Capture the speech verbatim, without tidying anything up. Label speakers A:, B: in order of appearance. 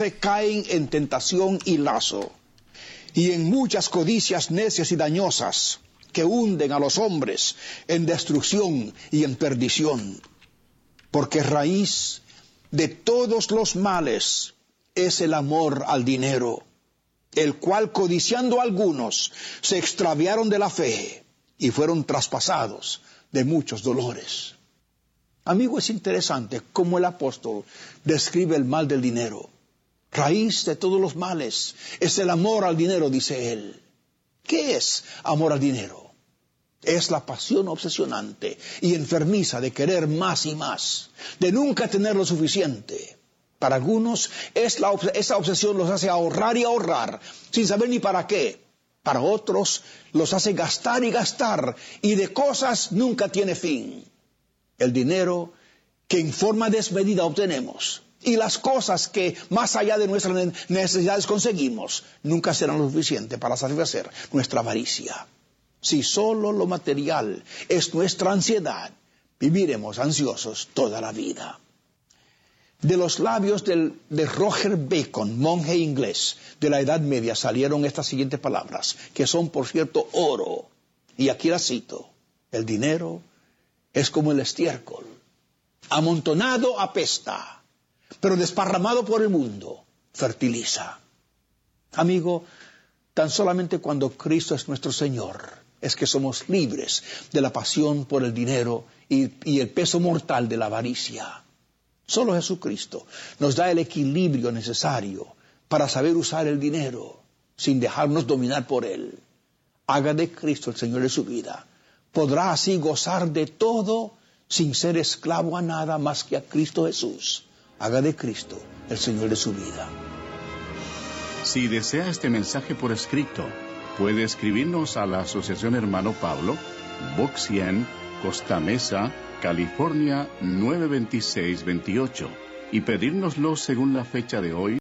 A: siempre caen en tentación y lazo, y en muchas codicias necias y dañosas, que hunden a los hombres en destrucción y en perdición. Porque raíz de todos los males es el amor al dinero, el cual codiciando algunos se extraviaron de la fe y fueron traspasados de muchos dolores. Amigo, es interesante cómo el apóstol describe el mal del dinero. Raíz de todos los males es el amor al dinero, dice él. ¿Qué es amor al dinero? Es la pasión obsesionante y enfermiza de querer más y más, de nunca tener lo suficiente. Para algunos, es la, esa obsesión los hace ahorrar y ahorrar, sin saber ni para qué. Para otros, los hace gastar y gastar, y de cosas nunca tiene fin. El dinero que en forma desmedida obtenemos, y las cosas que más allá de nuestras necesidades conseguimos, nunca serán lo suficiente para satisfacer nuestra avaricia. Si solo lo material es nuestra ansiedad, viviremos ansiosos toda la vida. De los labios del, de Roger Bacon, monje inglés de la Edad Media, salieron estas siguientes palabras, que son, por cierto, oro. Y aquí las cito: el dinero es como el estiércol, amontonado apesta, pero desparramado por el mundo, fertiliza. Amigo, tan solamente cuando Cristo es nuestro Señor, es que somos libres de la pasión por el dinero y, y el peso mortal de la avaricia. Solo Jesucristo nos da el equilibrio necesario para saber usar el dinero sin dejarnos dominar por él. Haga de Cristo el Señor de su vida. Podrá así gozar de todo sin ser esclavo a nada más que a Cristo Jesús. Haga de Cristo el Señor de su vida.
B: Si desea este mensaje por escrito, puede escribirnos a la Asociación Hermano Pablo, Box cien, Costa Mesa, California nueve dos seis dos ocho, y pedírnoslo según la fecha de hoy,